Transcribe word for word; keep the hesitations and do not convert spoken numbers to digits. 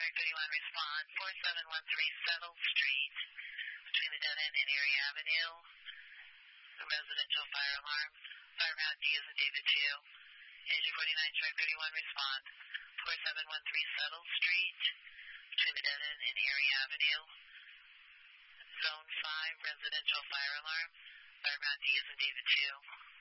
Track thirty-one, respond. four seven one three Settle Street, between the dead end and Erie Avenue. A residential fire alarm. Fire route D is in David two. Engine forty-nine, Track thirty-one, respond. four seven one three Settle Street, between the dead end and Erie Avenue. Zone five, residential fire alarm. Fire route D is in David two.